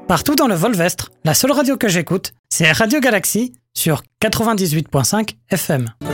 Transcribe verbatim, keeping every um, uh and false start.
Partout dans le Volvestre, la seule radio que j'écoute, c'est Radio Galaxy sur quatre-vingt-dix-huit virgule cinq F M.